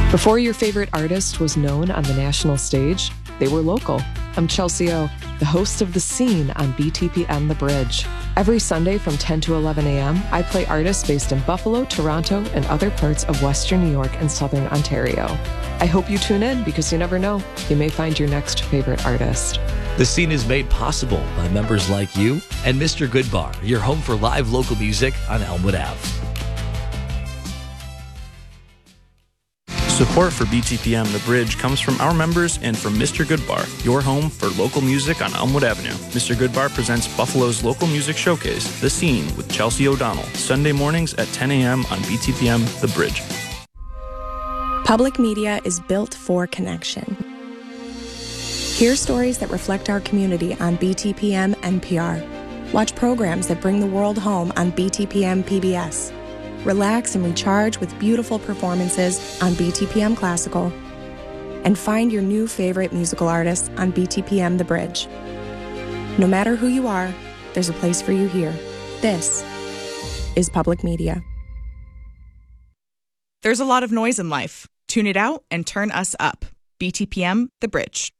Before your favorite artist was known on the national stage, they were local. I'm Chelsea O, the host of The Scene on BTPM The Bridge. Every Sunday from 10 to 11 a.m., I play artists based in Buffalo, Toronto, and other parts of Western New York and Southern Ontario. I hope you tune in because you never know, you may find your next favorite artist. The Scene is made possible by members like you and Mr. Goodbar, your home for live local music on Elmwood Ave. Support for BTPM The Bridge comes from our members and from Mr. Goodbar, your home for local music on Elmwood Avenue. Mr. Goodbar presents Buffalo's local music showcase, The Scene, with Chelsea O'Donnell, Sunday mornings at 10 a.m. on BTPM The Bridge. Public media is built for connection. Hear stories that reflect our community on BTPM NPR. Watch programs that bring the world home on BTPM PBS. Relax and recharge with beautiful performances on BTPM Classical. And find your new favorite musical artists on BTPM The Bridge. No matter who you are, there's a place for you here. This is public media. There's a lot of noise in life. Tune it out and turn us up. BTPM The Bridge.